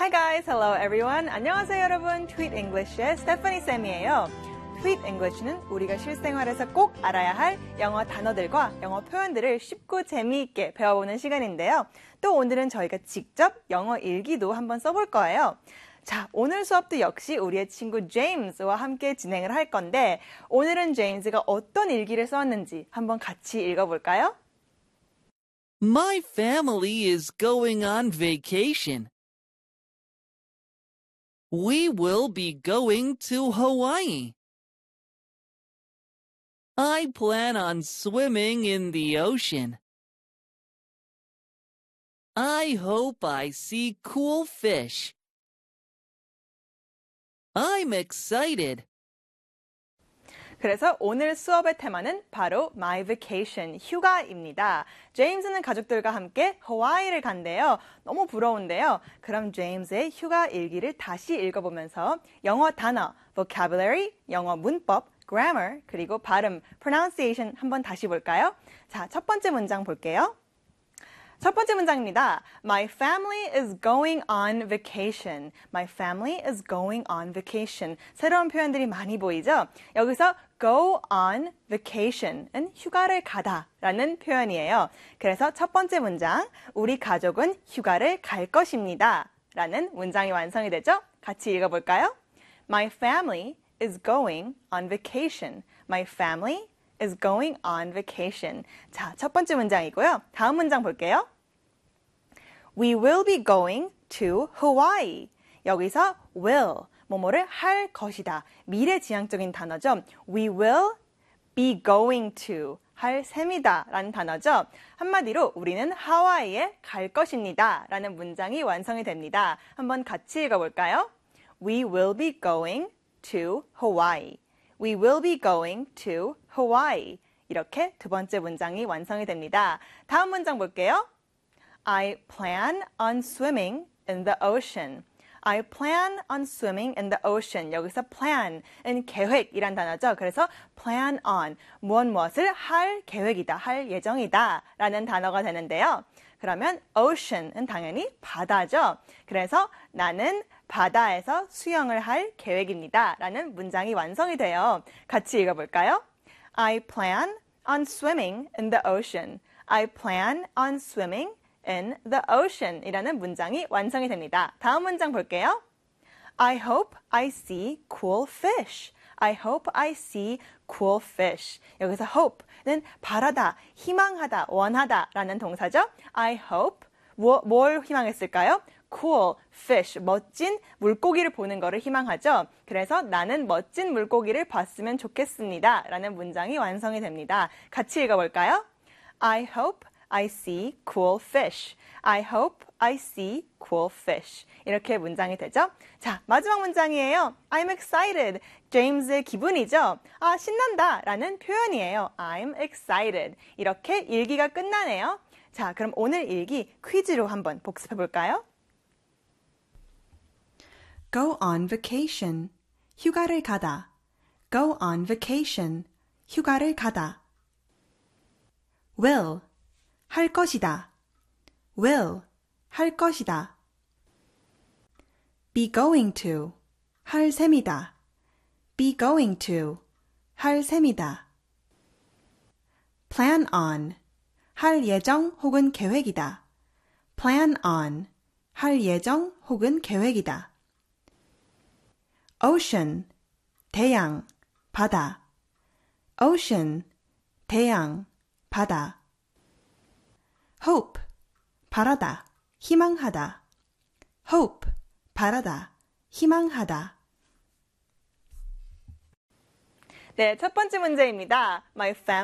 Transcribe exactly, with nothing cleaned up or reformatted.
Hi guys, hello everyone. 안녕하세요 여러분. Tweet English의 Stephanie 쌤이에요. Tweet English는 우리가 실생활에서 꼭 알아야 할 영어 단어들과 영어 표현들을 쉽고 재미있게 배워보는 시간인데요. 또 오늘은 저희가 직접 영어 일기도 한번 써볼 거예요. 자, 오늘 수업도 역시 우리의 친구 제임스와 함께 진행을 할 건데 오늘은 제임스가 어떤 일기를 써왔는지 한번 같이 읽어볼까요? My family is going on vacation. We will be going to Hawaii. I plan on swimming in the ocean. I hope I see cool fish. I'm excited. 그래서 오늘 수업의 테마는 바로 My Vacation, 휴가입니다. 제임스는 가족들과 함께 하와이를 간대요. 너무 부러운데요. 그럼 제임스의 휴가 일기를 다시 읽어보면서 영어 단어, vocabulary, 영어 문법, grammar, 그리고 발음, pronunciation 한번 다시 볼까요? 자, 첫 번째 문장 볼게요. 첫 번째 문장입니다. My family is going on vacation. My family is going on vacation. 새로운 표현들이 많이 보이죠? 여기서 go on vacation은 휴가를 가다 라는 표현이에요. 그래서 첫 번째 문장, 우리 가족은 휴가를 갈 것입니다 라는 문장이 완성이 되죠? 같이 읽어볼까요? My family is going on vacation. My family is going on vacation. 자, 첫 번째 문장이고요. 다음 문장 볼게요. We will be going to Hawaii. 여기서 will, 뭐뭐를 할 것이다. 미래지향적인 단어죠. We will be going to, 할 셈이다 라는 단어죠. 한마디로 우리는 하와이에 갈 것입니다 라는 문장이 완성이 됩니다. 한번 같이 읽어볼까요? We will be going to Hawaii. We will be going to Hawaii. 이렇게 두 번째 문장이 완성이 됩니다. 다음 문장 볼게요. I plan on swimming in the ocean. I plan on swimming in the ocean. 여기서 plan은 계획이란 단어죠. 그래서 plan on, 무엇 무엇을 할 계획이다, 할 예정이다 라는 단어가 되는데요. 그러면 ocean은 당연히 바다죠. 그래서 나는 바다에서 수영을 할 계획입니다 라는 문장이 완성이 돼요. 같이 읽어볼까요? I plan on swimming in the ocean. I plan on swimming in the ocean 이라는 문장이 완성이 됩니다. 다음 문장 볼게요. I hope I see cool fish. I hope I see cool fish. 여기서 hope는 바라다, 희망하다, 원하다 라는 동사죠. I hope, 뭐, 뭘 희망했을까요? cool fish, 멋진 물고기를 보는 것을 희망하죠. 그래서 나는 멋진 물고기를 봤으면 좋겠습니다 라는 문장이 완성이 됩니다. 같이 읽어볼까요? I hope I see cool fish. I hope I see cool fish. 이렇게 문장이 되죠. 자, 마지막 문장이에요. I'm excited. 제임스의 기분이죠. 아, 신난다 라는 표현이에요. I'm excited. 이렇게 일기가 끝나네요. 자, 그럼 오늘 일기 퀴즈로 한번 복습해 볼까요? Go on vacation. 휴가를 가다. Go on vacation. 휴가를 가다. Will. 할 것이다. will, 할 것이다. be going to, 할 셈이다. be going to, 할 셈이다. plan on, 할 예정 혹은 계획이다. plan on, 할 예정 혹은 계획이다. ocean, 대양, 바다. ocean, 대양, 바다. hope, 바라다, 희망하다. hope, 바라다, 희망하다. 네, 첫 번째 문제입니다. My family